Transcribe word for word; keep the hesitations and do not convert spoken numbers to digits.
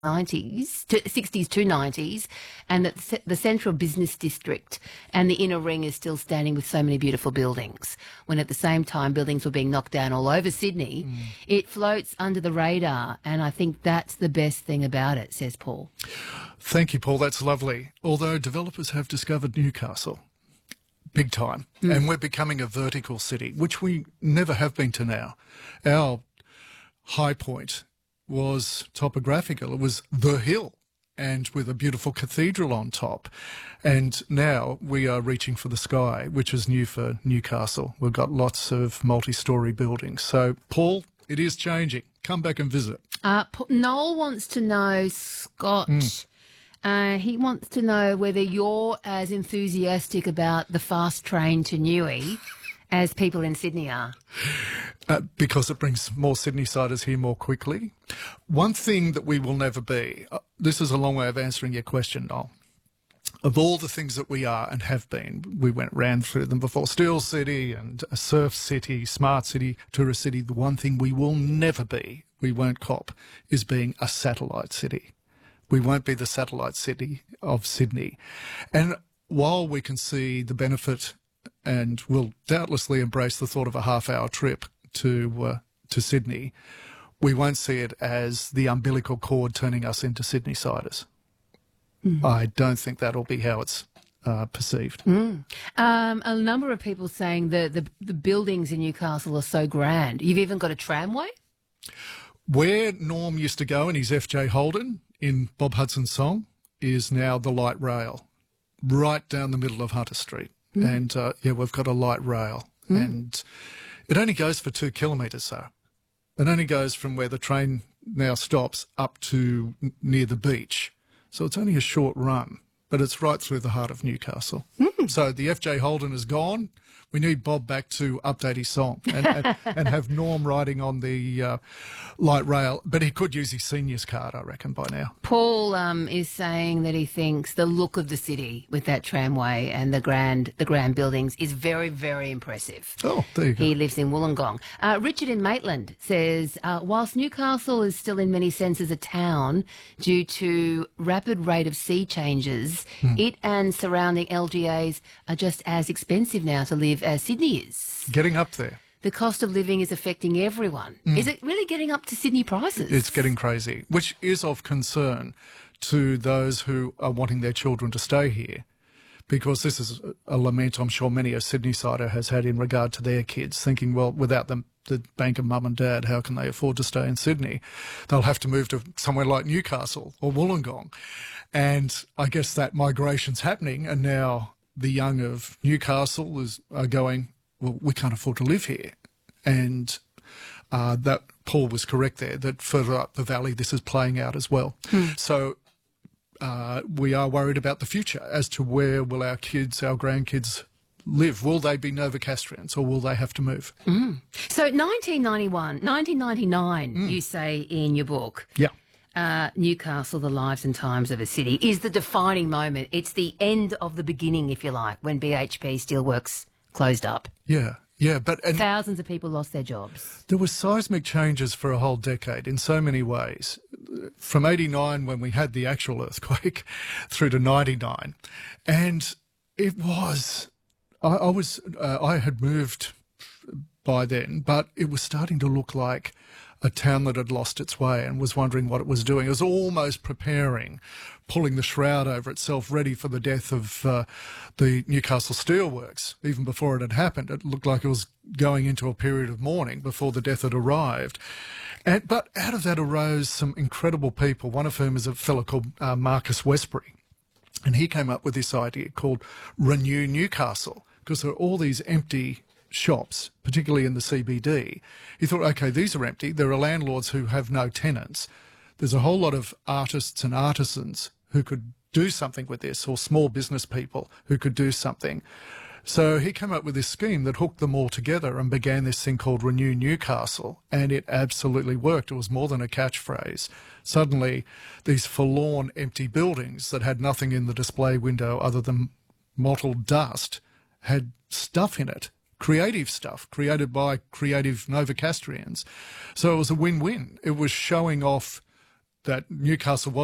nineties, to sixties to nineties, and that the the central business district and the inner ring is still standing with so many beautiful buildings, when at the same time buildings were being knocked down all over Sydney. Mm. It floats under the radar, and I think that's the best thing about it, says Paul. Thank you, Paul. That's lovely. Although developers have discovered Newcastle big time, mm. and we're becoming a vertical city, which we never have been to now. Our high point was topographical. It was the hill, and with a beautiful cathedral on top. And now we are reaching for the sky, which is new for Newcastle. We've got lots of multi-storey buildings. So, Paul, it is changing. Come back and visit. Uh, Noel wants to know, Scott, mm. uh, he wants to know whether you're as enthusiastic about the fast train to Newey as people in Sydney are. Uh, because it brings more Sydney-siders here more quickly. One thing that we will never be, uh, this is a long way of answering your question, Noel. Of all the things that we are and have been, we went round through them before, Steel City and a surf city, smart city, tourist city, the one thing we will never be, we won't cop, is being a satellite city. We won't be the satellite city of Sydney. And while we can see the benefit and will doubtlessly embrace the thought of a half-hour trip to uh, to Sydney, we won't see it as the umbilical cord turning us into Sydney-siders. Mm. I don't think that'll be how it's uh, perceived. Mm. Um, a number of people saying the, the, the buildings in Newcastle are so grand. You've even got a tramway? Where Norm used to go in his F J Holden in Bob Hudson's song is now the light rail, right down the middle of Hunter Street. Mm. And, uh, yeah, we've got a light rail. Mm. And it only goes for two kilometres, though. It only goes from where the train now stops up to n- near the beach. So it's only a short run, but it's right through the heart of Newcastle. Mm. So the F J Holden is gone. We need Bob back to update his song and, and, and have Norm riding on the uh, light rail. But he could use his seniors card, I reckon, by now. Paul um, is saying that he thinks the look of the city with that tramway and the grand the grand buildings is very, very impressive. Oh, there you go. He lives in Wollongong. Uh, Richard in Maitland says, uh, whilst Newcastle is still in many senses a town due to rapid rate of sea changes, hmm. it and surrounding L G As are just as expensive now to live as Sydney is. Getting up there. The cost of living is affecting everyone. Mm. Is it really getting up to Sydney prices? It's getting crazy, which is of concern to those who are wanting their children to stay here, because this is a lament I'm sure many a Sydney-sider has had in regard to their kids, thinking, well, without them, the bank of mum and dad, how can they afford to stay in Sydney? They'll have to move to somewhere like Newcastle or Wollongong. And I guess that migration's happening, and now the young of Newcastle is are going, well, we can't afford to live here. And uh, that Paul was correct there, that further up the valley this is playing out as well. Hmm. So uh, we are worried about the future as to where will our kids, our grandkids live. Will they be Novocastrians or will they have to move? Mm. So nineteen ninety-one, nineteen ninety-nine, mm. you say in your book. Yeah. Uh, Newcastle, the lives and times of a city, is the defining moment. It's the end of the beginning, if you like, when B H P Steelworks closed up. Yeah, yeah. but and thousands of people lost their jobs. There were seismic changes for a whole decade in so many ways. From eighty-nine, when we had the actual earthquake, through to ninety-nine. And it was, I, I was, uh, I had moved by then, but it was starting to look like a town that had lost its way and was wondering what it was doing. It was almost preparing, pulling the shroud over itself, ready for the death of uh, the Newcastle Steelworks. Even before it had happened, it looked like it was going into a period of mourning before the death had arrived. And, but out of that arose some incredible people, one of whom is a fellow called uh, Marcus Westbury. And he came up with this idea called Renew Newcastle, because there are all these empty shops, particularly in the C B D. He thought, okay, these are empty. There are landlords who have no tenants. There's a whole lot of artists and artisans who could do something with this, or small business people who could do something. So he came up with this scheme that hooked them all together and began this thing called Renew Newcastle, and it absolutely worked. It was more than a catchphrase. Suddenly, these forlorn empty buildings that had nothing in the display window other than mottled dust had stuff in it. Creative stuff created by creative Novocastrians. So it was a win-win. It was showing off that Newcastle